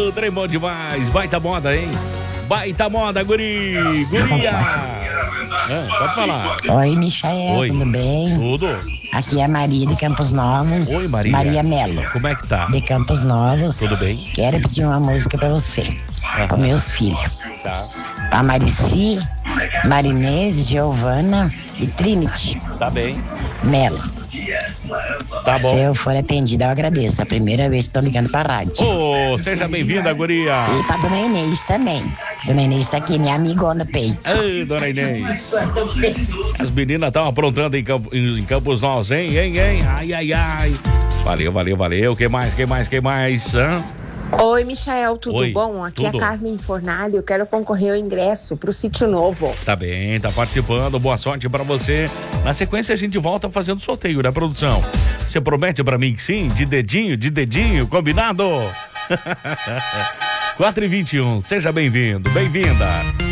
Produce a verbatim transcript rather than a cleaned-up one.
Ô, trem bom demais. Baita moda, hein? Baita moda, guri. Guria. Ah, pode falar. Oi, Michael, Oi. tudo bem? Tudo. Aqui é a Maria de Campos Novos. Oi, Maria. Maria Melo, Como é que tá? de Campos Novos. Tudo bem? Quero pedir uma música pra você, Aham. para meus filhos. Tá. A Marici, Marinês, Giovana e Trinity Tá bem. Melo. Tá Se bom. eu for atendida, eu agradeço. É a primeira vez que tô ligando pra rádio. Ô, seja bem-vinda, guria. E pra Dona Inês também. Dona Inês tá aqui, minha amigona do peito. Ei, dona Inês. As meninas estão aprontando em, Campo, em Campos Novos, hein, hein, hein? Ai, ai, ai. Valeu, valeu, valeu. Que mais, que mais, que mais? Hã? Oi, Michael, tudo Oi, bom? Aqui tudo. é a Carmen Fornalho, eu quero concorrer ao ingresso pro Sítio Novo. Tá bem, tá participando. Boa sorte pra você. Na sequência, a gente volta fazendo sorteio, né, produção? Você promete pra mim que sim? De dedinho, de dedinho, combinado? quatro e vinte e um, seja bem-vindo, bem-vinda.